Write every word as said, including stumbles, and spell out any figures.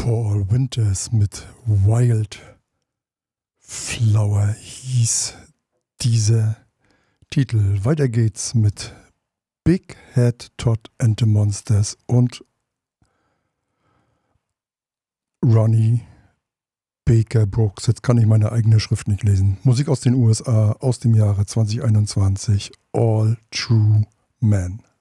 Paul Winters mit Wild Flower hieß dieser Titel. Weiter geht's mit Big Head Todd and the Monsters und Ronnie Baker Brooks. Jetzt kann ich meine eigene Schrift nicht lesen. Musik aus den U S A aus dem Jahre zwanzig einundzwanzig. All True Men.